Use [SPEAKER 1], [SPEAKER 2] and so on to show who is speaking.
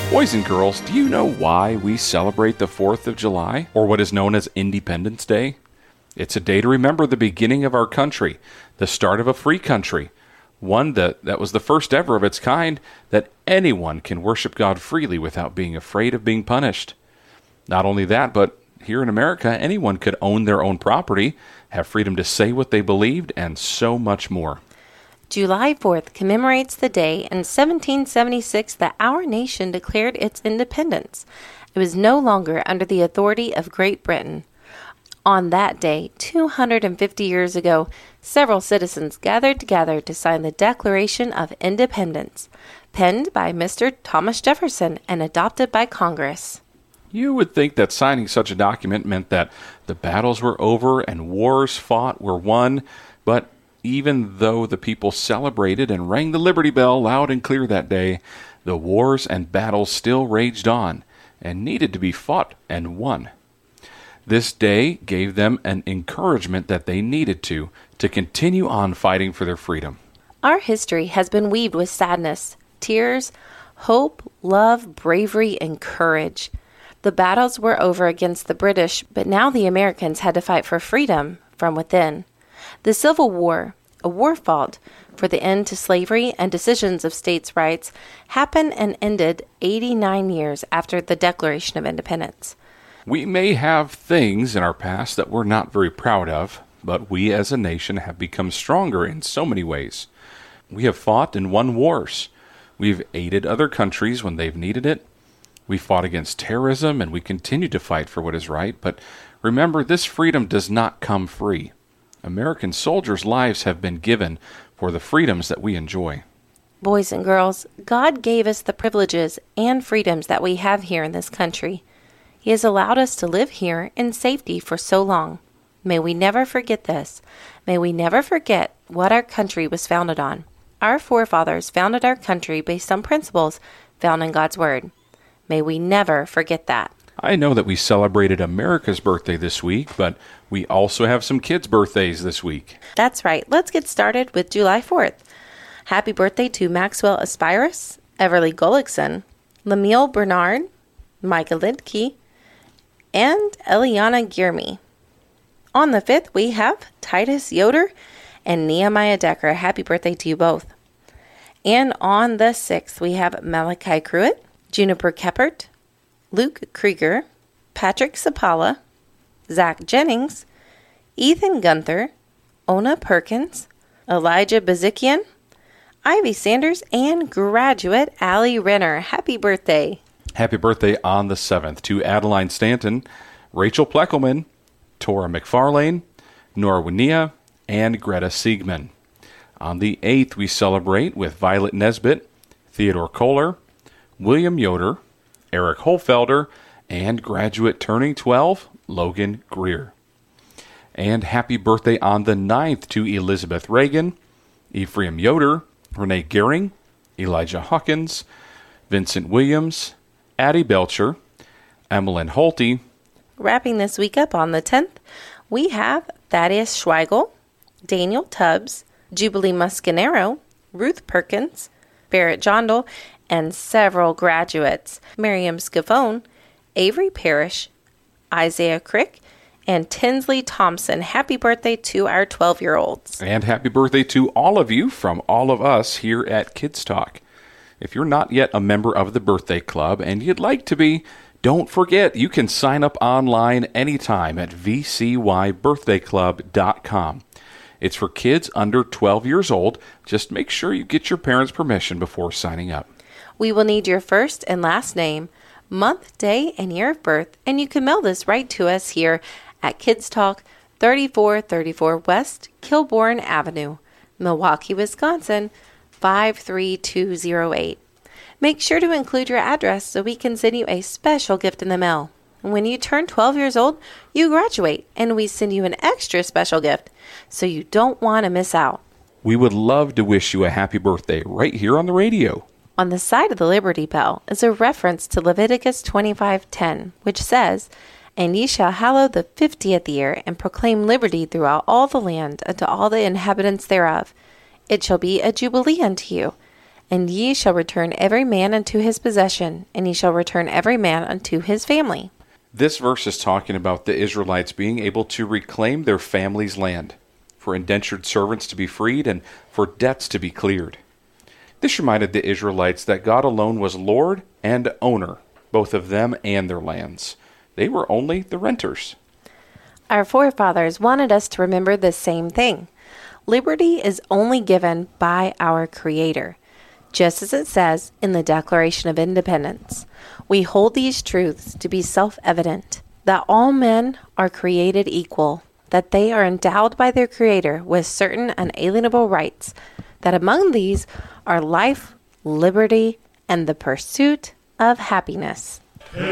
[SPEAKER 1] Boys and girls, do you know why we celebrate the 4th of July, or what is known as Independence Day? It's a day to remember the beginning of our country, the start of a free country, one that was the first ever of its kind, that anyone can worship God freely without being afraid of being punished. Not only that, but here in America, anyone could own their own property, have freedom to say what they believed, and so much more.
[SPEAKER 2] July 4th commemorates the day in 1776 that our nation declared its independence. It was no longer under the authority of Great Britain. On that day, 250 years ago, several citizens gathered together to sign the Declaration of Independence, penned by Mr. Thomas Jefferson and adopted by Congress.
[SPEAKER 1] You would think that signing such a document meant that the battles were over and wars fought were won, but even though the people celebrated and rang the Liberty Bell loud and clear that day, the wars and battles still raged on and needed to be fought and won. This day gave them an encouragement that they needed to continue on fighting for their freedom.
[SPEAKER 2] Our history has been weaved with sadness, tears, hope, love, bravery, and courage. The battles were over against the British, but now the Americans had to fight for freedom from within. The Civil War, a war fought for the end to slavery and decisions of states' rights, happened and ended 89 years after the Declaration of Independence.
[SPEAKER 1] We may have things in our past that we're not very proud of, but we as a nation have become stronger in so many ways. We have fought and won wars. We've aided other countries when they've needed it. We fought against terrorism, and we continue to fight for what is right. But remember, this freedom does not come free. American soldiers' lives have been given for the freedoms that we enjoy.
[SPEAKER 2] Boys and girls, God gave us the privileges and freedoms that we have here in this country. He has allowed us to live here in safety for so long. May we never forget this. May we never forget what our country was founded on. Our forefathers founded our country based on principles found in God's Word. May we never forget that.
[SPEAKER 1] I know that we celebrated America's birthday this week, but we also have some kids' birthdays this week.
[SPEAKER 2] That's right. Let's get started with July 4th. Happy birthday to Maxwell Aspirus, Everly Gullickson, Lemuel Bernard, Micah Lidke, and Eliana Gierme. On the 5th, we have Titus Yoder and Nehemiah Decker. Happy birthday to you both. And on the 6th, we have Malachi Cruitt, Juniper Keppert, Luke Krieger, Patrick Sapala, Zach Jennings, Ethan Gunther, Ona Perkins, Elijah Bazikian, Ivy Sanders, and graduate Allie Renner. Happy birthday.
[SPEAKER 1] Happy birthday on the 7th to Adeline Stanton, Rachel Pleckelman, Tora McFarlane, Nora Winia, and Greta Siegman. On the 8th, we celebrate with Violet Nesbitt, Theodore Kohler, William Yoder, Eric Holfelder, and graduate turning 12, Logan Greer. And happy birthday on the 9th to Elizabeth Reagan, Ephraim Yoder, Renee Gehring, Elijah Hawkins, Vincent Williams, Addie Belcher, Emmeline Holte.
[SPEAKER 2] Wrapping this week up on the 10th, we have Thaddeus Schweigel, Daniel Tubbs, Jubilee Muscanero, Ruth Perkins, Barrett Jondal, and several graduates, Miriam Scavone, Avery Parrish, Isaiah Crick, and Tinsley Thompson. Happy birthday to our 12-year-olds.
[SPEAKER 1] And happy birthday to all of you from all of us here at Kids Talk. If you're not yet a member of the Birthday Club and you'd like to be, don't forget you can sign up online anytime at vcybirthdayclub.com. It's for kids under 12 years old. Just make sure you get your parents' permission before signing up.
[SPEAKER 2] We will need your first and last name, month, day, and year of birth, and you can mail this right to us here at Kids Talk, 3434 West Kilbourne Avenue, Milwaukee, Wisconsin, 53208. Make sure to include your address so we can send you a special gift in the mail. When you turn 12 years old, you graduate, and we send you an extra special gift, so you don't want to miss out.
[SPEAKER 1] We would love to wish you a happy birthday right here on the radio.
[SPEAKER 2] On the side of the Liberty Bell is a reference to Leviticus 25:10, which says, "And ye shall hallow the 50th year, and proclaim liberty throughout all the land unto all the inhabitants thereof. It shall be a jubilee unto you. And ye shall return every man unto his possession, and ye shall return every man unto his family.
[SPEAKER 1] This verse is talking about the Israelites being able to reclaim their family's land, for indentured servants to be freed, and for debts to be cleared. This reminded the Israelites that God alone was Lord and owner, both of them and their lands. They were only the renters.
[SPEAKER 2] Our forefathers wanted us to remember the same thing. Liberty is only given by our Creator, just as it says in the Declaration of Independence. We hold these truths to be self-evident, that all men are created equal, that they are endowed by their Creator with certain unalienable rights, that among these are life, liberty, and the pursuit of happiness.